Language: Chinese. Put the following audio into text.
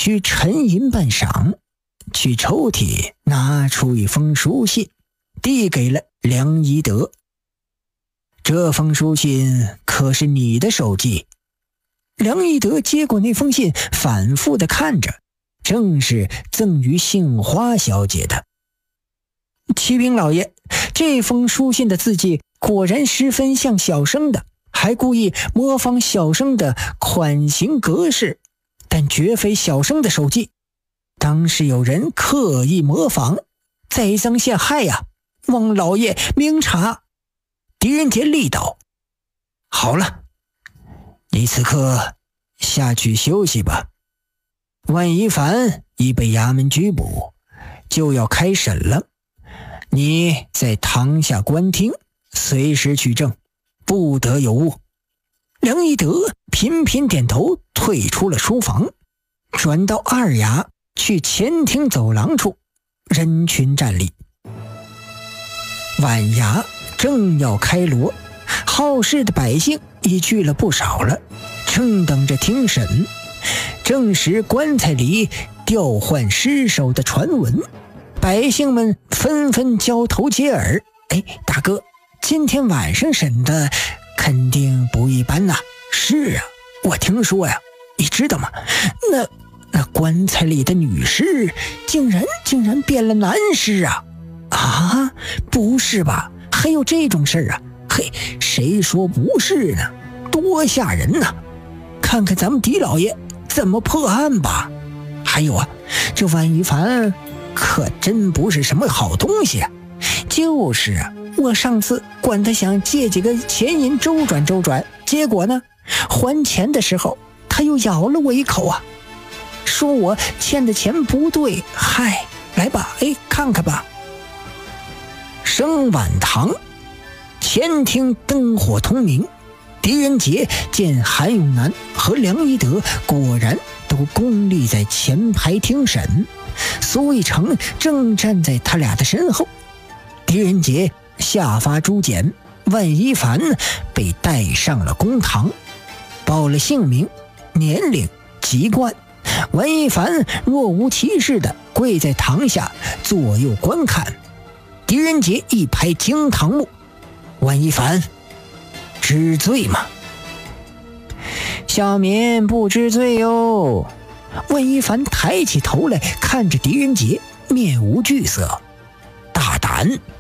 需沉吟半晌，去抽屉拿出一封书信，递给了梁一德。这封书信可是你的手迹？梁一德接过那封信，反复地看着，正是赠予杏花小姐的。启禀老爷，这封书信的字迹果然十分像小生的，还故意模仿小生的款型格式，但绝非小生的手迹，当是有人刻意模仿，栽赃陷害呀！望老爷明察。狄仁杰力道：好了，你此刻下去休息吧。万一凡已被衙门拘捕，就要开审了，你在堂下观听，随时取证，不得有误。梁一德频频点头，退出了书房，转到二衙去前厅走廊处，人群站立。晚衙正要开锣，好事的百姓已聚了不少了，正等着听审。正时棺材里调换尸首的传闻，百姓们纷纷交头接耳。大哥，今天晚上审的肯定不一般呐。是啊，我听说呀，你知道吗？那棺材里的女尸竟然变了男尸啊！啊，不是吧？还有这种事啊？嘿，谁说不是呢？多吓人呐！看看咱们狄老爷怎么破案吧。还有啊，这万一凡可真不是什么好东西啊。就是啊，我上次管他想借几个钱银周转，结果呢，还钱的时候他又咬了我一口啊，说我欠的钱不对。嗨，来吧，看看吧。升晚堂前厅灯火通明，狄仁杰见韩永南和梁一德果然都恭立在前排听审，苏一成正站在他俩的身后。狄仁杰下发朱简，万一凡被带上了公堂，报了姓名、年龄、籍贯。万一凡若无其事地跪在堂下左右观看。狄仁杰一拍惊堂木：万一凡知罪吗？小民不知罪哟。万一凡抬起头来看着狄仁杰，面无惧色：大胆！